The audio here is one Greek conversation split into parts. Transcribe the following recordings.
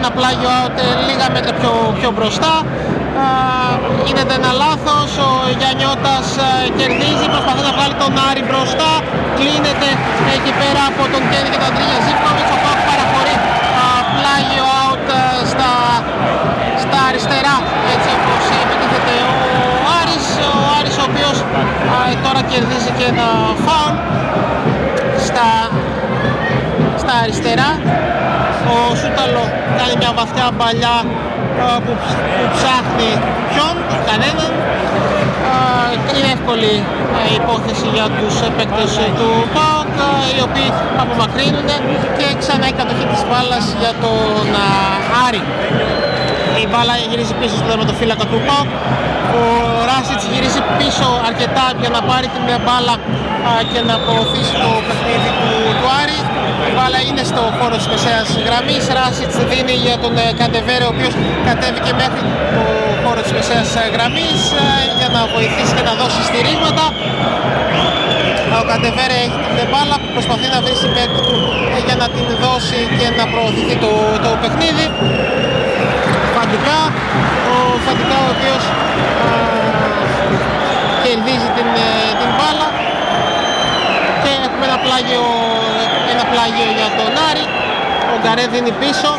ένα πλάγιο out λίγα μέτρα πιο μπροστά. Γίνεται ένα λάθος, ο Γιαννιώτας κερδίζει, προσπαθεί να βγάλει τον Άρη μπροστά, κλείνεται εκεί πέρα από τον Κέννη και τον Αντρίγια Ζίβκοβιτς. Ο ΠΑΟΚ παραχωρεί πλάγιο out στα αριστερά, έτσι όπως επιτίθεται ο Άρης ο οποίος τώρα κερδίζει και ένα φάουλ στα αριστερά. Ο Σούταλο κάνει μια βαθιά μπαλιά που ψάχνει κανέναν. Είναι εύκολη υπόθεση για τους παίκτες του ΠΑΟΚ, οι οποίοι απομακρύνουν και ξανά η κατοχή της μπάλας για τον Άρη. Η μπάλα γυρίζει πίσω στο τερματοφύλακα του ΠΑΟΚ. Ο Ράσιτς γυρίζει πίσω αρκετά για να πάρει την μπάλα και να προωθήσει το παιχνίδι του Άρη. Η μπάλα είναι στο χώρο της μεσαίας γραμμής. Ράσιτς δίνει για τον Καντεβέρε, ο οποίος κατέβηκε μέχρι το χώρο της μεσαίας γραμμής για να βοηθήσει και να δώσει στηρίγματα. Ο Καντεβέρε έχει την μπάλα που προσπαθεί να βρει συμπαίκτη του για να την δώσει και να προωθηθεί το παιχνίδι. Ο Φαντικά ο οποίος κερδίζει την μπάλα και έχουμε ένα πλάγιο για τον Άρη. Ο Γκαρέ δίνει πίσω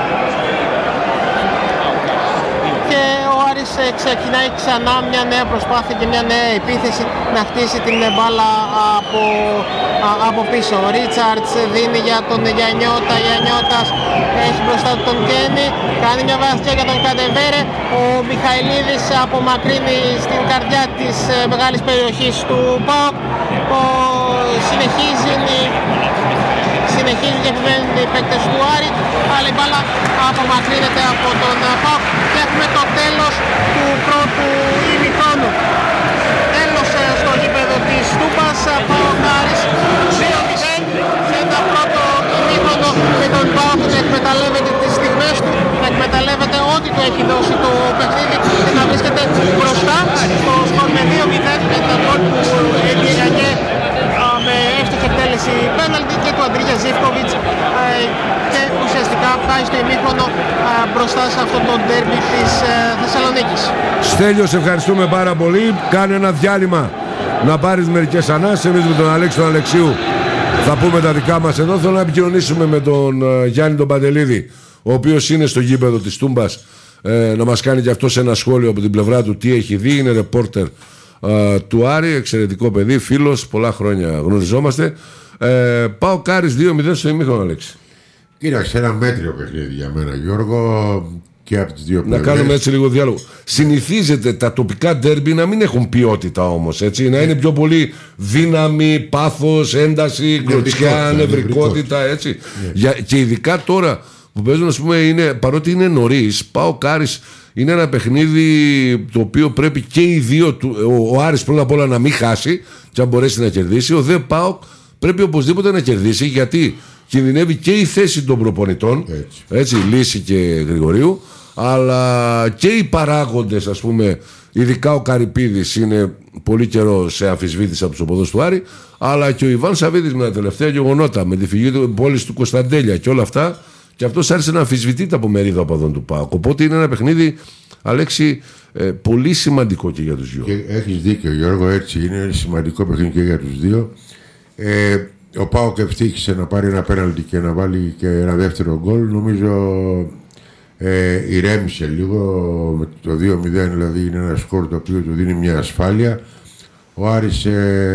και ο Άρης ξεκινάει ξανά μια νέα προσπάθεια και μια νέα επίθεση να χτίσει την μπάλα από πίσω. Ο Ρίτσαρτς δίνει για τον Γιαννιώτας έχει μπροστά του τον Κέννη, κάνει μια βαθιά για τον Καντεβέρε. Ο Μιχαηλίδης απομακρύνει στην καρδιά της μεγάλης περιοχής του ΠΑΟΚ. Συνεχίζουν και επιμένουν οι παίκτες του Άρη, αλλά η μπάλα απομακρύνεται από τον ΠΑΟΚ και έχουμε το τέλος του πρώτου ημιχρόνου. Τέλος στο γήπεδο της Τούμπας, ΠΑΟΚ Άρης 2-0 σε ένα πρώτο ημίχρονο με τον ΠΑΟΚ να εκμεταλλεύεται τις στιγμές του, να εκμεταλλεύεται ό,τι του έχει δώσει το παιχνίδι και να βρίσκεται μπροστά στο σκορ με 2-0 με τον γκολ του Ελιαγέ με εύστοχη εκτέλεση πέναλτι και του Αντρίγια Ζίβκοβιτς και ουσιαστικά πάει στο ημίχρονο μπροστά σε αυτό το ντέρμπι της Θεσσαλονίκης. Στέλιο, σε ευχαριστούμε πάρα πολύ. Κάνε ένα διάλειμμα να πάρεις μερικές ανάσες. Εμείς με τον Αλέξη τον Αλεξίου θα πούμε τα δικά μας εδώ. Θέλω να επικοινωνήσουμε με τον Γιάννη τον Παντελίδη, ο οποίος είναι στο γήπεδο της Τούμπας, να μας κάνει και αυτός ένα σχόλιο από την πλευρά του τι έχει δει. Είναι ρεπόρτερ του Άρη, εξαιρετικό παιδί, φίλος, πολλά χρόνια γνωριζόμαστε. ΠΑΟΚ Άρης 2-0 στο ημίχρονο, Αλέξη. Κοίταξε, ένα μέτριο παιχνίδι για μένα, Γιώργο, και από τις δύο πλευρές. Να κάνουμε έτσι λίγο διάλογο. Συνηθίζεται τα τοπικά ντέρμπι να μην έχουν ποιότητα όμως, έτσι, να είναι πιο πολύ δύναμη, πάθος, ένταση, κλωτσιά, νευρικότητα, έτσι. Και ειδικά τώρα που παίζουν, ας πούμε, παρότι είναι νωρίς, ΠΑΟΚ Άρης είναι ένα παιχνίδι το οποίο πρέπει και οι δύο, ο Άρης πρώτα απ' όλα να μην χάσει και αν μπορέσει να κερδίσει, ο δε ΠΑΟΚ πρέπει οπωσδήποτε να κερδίσει, γιατί κινδυνεύει και η θέση των προπονητών, έτσι, Λύση και Γρηγορίου, αλλά και οι παράγοντες, ας πούμε, ειδικά ο Καρυπίδης είναι πολύ καιρό σε αμφισβήτηση από τους οπαδούς του Άρη, αλλά και ο Ιβάν Σαββίδης με τα τελευταία γεγονότα, με τη φυγή του πόλης του Κωνσταντέλια και όλα αυτά, και αυτός άρχισε να αμφισβητείται από μερίδα οπαδών του ΠΑΟΚ. Οπότε είναι ένα παιχνίδι, Αλέξη, πολύ σημαντικό και για τους δύο. Και έχεις δίκιο, Γιώργο, έτσι είναι σημαντικό παιχνίδι και για τους δύο. Ο ΠΑΟΚ ευτύχησε να πάρει ένα πέναλτι και να βάλει και ένα δεύτερο γκολ. Νομίζω ηρέμησε λίγο με το 2-0, δηλαδή είναι ένα σκορ το οποίο του δίνει μια ασφάλεια. Ο Άρης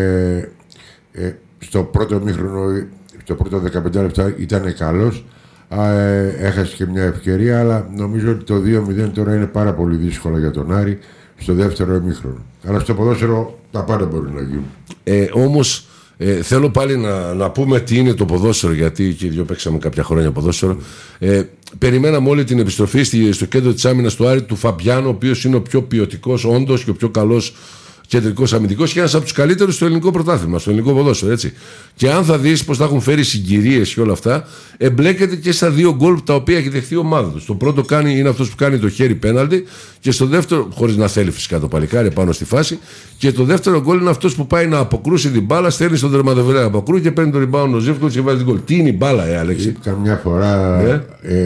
στο πρώτο μήχρονο, στο πρώτο 15 λεπτά ήταν καλός. Έχασε και μια ευκαιρία, αλλά νομίζω ότι το 2-0 τώρα είναι πάρα πολύ δύσκολο για τον Άρη στο δεύτερο ημίχρονο. Αλλά στο ποδόσφαιρο τα πάντα μπορούν να γίνουν. Όμως θέλω πάλι να πούμε τι είναι το ποδόσφαιρο, γιατί και οι δύο παίξαμε κάποια χρόνια ποδόσφαιρο. Περιμέναμε όλη την επιστροφή στο κέντρο της άμυνας του Άρη του Φαμπιάνο, ο οποίος είναι ο πιο ποιοτικός όντως και ο πιο καλός κεντρικός αμυντικός και ένας από τους καλύτερους στο ελληνικό πρωτάθλημα, στο ελληνικό ποδόσφαιρο, έτσι. Και αν θα δεις πως θα έχουν φέρει συγκυρίες και όλα αυτά, εμπλέκεται και στα δύο γκολ τα οποία έχει δεχθεί η ομάδα του. Το πρώτο είναι αυτός που κάνει το χέρι πέναλτι, και στο δεύτερο, χωρίς να θέλει φυσικά το παλικάρι πάνω στη φάση, και το δεύτερο γκολ είναι αυτός που πάει να αποκρούσει την μπάλα, στέλνει στον τερματοφύλακα αποκρούει και παίρνει το rebound ο Ζίβκοβιτς και βάζει την γκολ. Τι είναι η μπάλα, Αλέξη? Καμιά φορά